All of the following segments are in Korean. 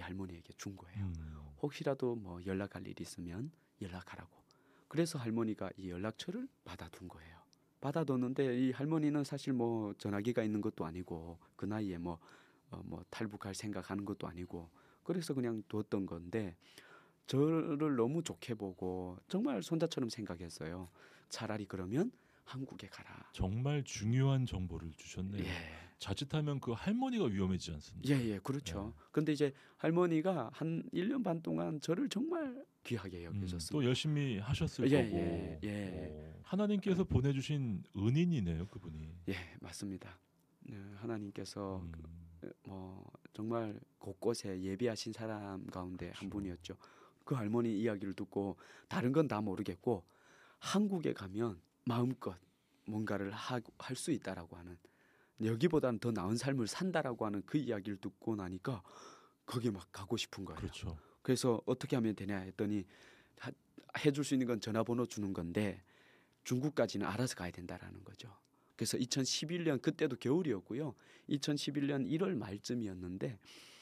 할머니에게 준 거예요. 혹시라도 뭐 연락할 일이 있으면 연락하라고. 그래서 할머니가 이 연락처를 받아둔 거예요. 받아뒀는데 이 할머니는 사실 뭐 전화기가 있는 것도 아니고 그 나이에 뭐 탈북할 생각하는 것도 아니고 그래서 그냥 뒀던 건데 저를 너무 좋게 보고 정말 손자처럼 생각했어요. 차라리 그러면 한국에 가라. 정말 중요한 정보를 주셨네요. 예. 자칫하면 그 할머니가 위험해지지 않습니까? 예, 그렇죠. 근데 이제 할머니가 한 1년 반 동안 저를 정말 귀하게 여겨줬습니다. 또 열심히 하셨을 거고. 하나님께서 보내주신 은인이네요, 그분이. 예, 맞습니다. 하나님께서 뭐 정말 곳곳에 예비하신 사람 가운데 그렇죠. 한 분이었죠. 그 할머니 이야기를 듣고 다른 건 다 모르겠고 한국에 가면 마음껏 뭔가를 할 수 있다라고 하는 여기보다는 더 나은 삶을 산다라고 하는 그 이야기를 듣고 나니까 거기에 막 가고 싶은 거예요. 그렇죠. 그래서 어떻게 하면 되냐 했더니 해줄 수 있는 건 전화번호 주는 건데 중국까지는 알아서 가야 된다라는 거죠. 그래서 2011년 그때도 겨울이었고요. 2011년 1월 말쯤이었는데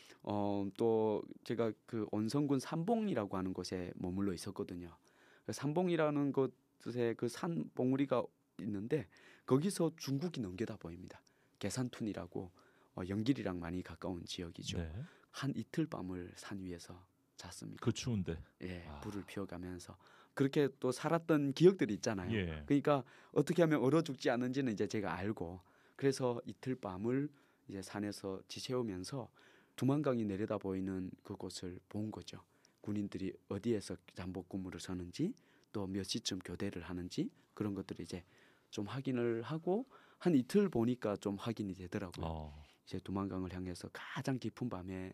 또 제가 그 온성군 삼봉이라고 하는 곳에 머물러 있었거든요. 삼봉이라는 곳에 그 산 봉우리가 있는데 거기서 중국이 넘겨다 보입니다. 계산툰이라고 영길이랑 많이 가까운 지역이죠. 네. 한 이틀 밤을 산 위에서 잤습니다. 그 추운데. 예, 불을 피워가면서 그렇게 또 살았던 기억들이 있잖아요. 예. 그러니까 어떻게 하면 얼어 죽지 않는지는 이제 제가 알고 그래서 이틀 밤을 이제 산에서 지새우면서 두만강이 내려다 보이는 그곳을 본 거죠. 군인들이 어디에서 잠복 근무를 서는지 또 몇 시쯤 교대를 하는지 그런 것들을 이제 좀 확인을 하고 한 이틀 보니까 좀 확인이 되더라고요. 이제 두만강을 향해서 가장 깊은 밤에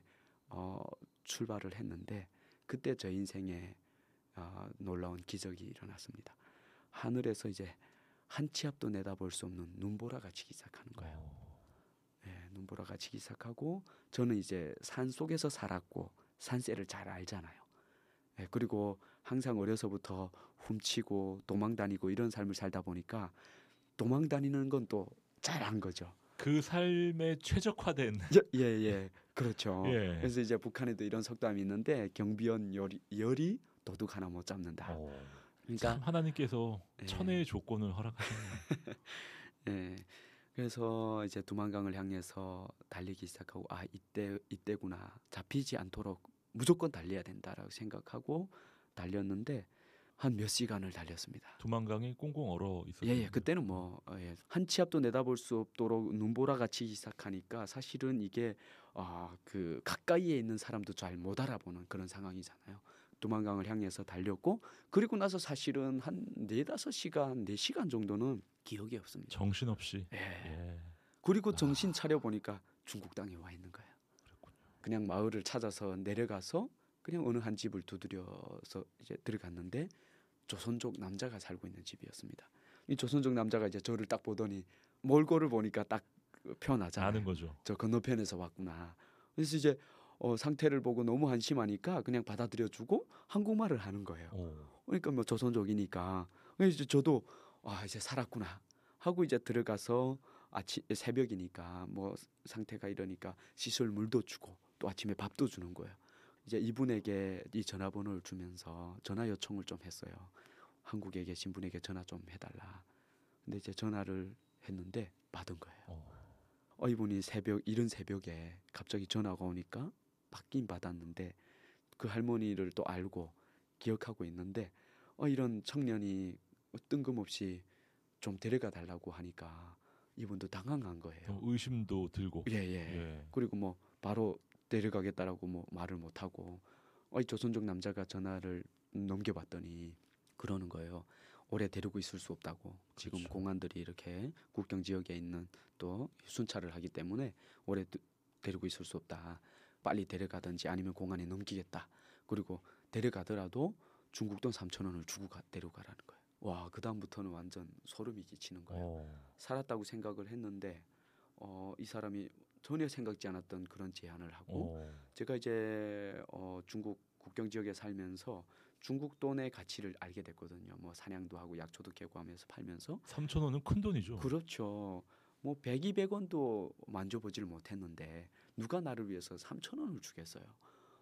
출발을 했는데 그때 저 인생에 놀라운 기적이 일어났습니다. 하늘에서 이제 한 치 앞도 내다볼 수 없는 눈보라가 치기 시작하는 거예요. 예, 눈보라가 치기 시작하고 저는 이제 산 속에서 살았고 산세를 잘 알잖아요. 예, 그리고 항상 어려서부터 훔치고 도망 다니고 이런 삶을 살다 보니까 도망 다니는 건 또 잘 안 거죠. 그 삶에 최적화된. 예, 그렇죠. 예. 그래서 이제 북한에도 이런 속담이 있는데 경비원 열이 도둑 하나 못 잡는다. 그러니까 참 하나님께서 천혜의 조건을 허락하셨네요. 예. 그래서 이제 두만강을 향해서 달리기 시작하고 이때구나. 잡히지 않도록 무조건 달려야 된다라고 생각하고 달렸는데 한 몇 시간을 달렸습니다. 두만강이 꽁꽁 얼어 있었어요. 예, 그때는 뭐 한 치 앞도 내다볼 수 없도록 눈보라가 치기 시작하니까 사실은 이게 그 가까이에 있는 사람도 잘 못 알아보는 그런 상황이잖아요. 두만강을 향해서 달렸고 그리고 나서 사실은 한 4-5시간, 4시간 정도는 기억이 없습니다. 정신없이. 예. 그리고 정신 차려 보니까 중국 땅에 와 있는 거예요. 그렇군요. 그냥 마을을 찾아서 내려가서 그냥 어느 한 집을 두드려서 이제 들어갔는데 조선족 남자가 살고 있는 집이었습니다. 이 조선족 남자가 이제 저를 딱 보더니 몰골을 보니까 딱 표현하잖아요. 아는 거죠. 저 건너편에서 왔구나. 그래서 이제 상태를 보고 너무 한심하니까 그냥 받아들여주고 한국말을 하는 거예요. 그러니까 뭐 조선족이니까 이제 저도 이제 살았구나 하고 이제 들어가서 새벽이니까 뭐 상태가 이러니까 씻을 물도 주고 또 아침에 밥도 주는 거예요. 이제 이분에게 이 전화번호를 주면서 전화 요청을 좀 했어요. 한국에 계신 분에게 전화 좀 해달라. 근데 이제 전화를 했는데 받은 거예요. 이분이 이른 새벽에 갑자기 전화가 오니까 받긴 받았는데 그 할머니를 또 알고 기억하고 있는데 이런 청년이 뜬금없이 좀 데려가 달라고 하니까 이분도 당황한 거예요. 의심도 들고. 예. 그리고 뭐 바로 데려가겠다라고 뭐 말을 못 하고 이 조선족 남자가 전화를 넘겨봤더니 그러는 거예요. 오래 데리고 있을 수 없다고. 지금 그렇죠. 공안들이 이렇게 국경 지역에 있는 또 순찰을 하기 때문에 오래 데리고 있을 수 없다. 빨리 데려가든지 아니면 공안에 넘기겠다. 그리고 데려가더라도 중국 돈 3,000원을 주고 데려가라는 거예요. 와, 그 다음부터는 완전 소름이 끼치는 거예요. 살았다고 생각을 했는데 이 사람이 전혀 생각지 않았던 그런 제안을 하고 제가 이제 중국 국경 지역에 살면서 중국 돈의 가치를 알게 됐거든요. 뭐 사냥도 하고 약초도 캐고 하면서 팔면서 3,000원은 큰 돈이죠. 그렇죠. 뭐 100, 200원도 만져보지를 못했는데 누가 나를 위해서 3,000원을 주겠어요.